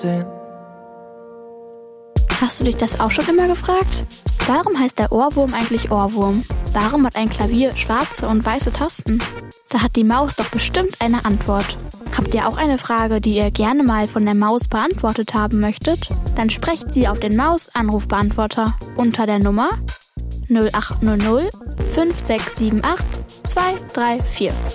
Hast du dich das auch schon immer gefragt? Warum heißt der Ohrwurm eigentlich Ohrwurm? Warum hat ein Klavier schwarze und weiße Tasten? Da hat die Maus doch bestimmt eine Antwort. Habt ihr auch eine Frage, die ihr gerne mal von der Maus beantwortet haben möchtet? Dann sprecht sie auf den Maus-Anrufbeantworter unter der Nummer 0800 5678 234.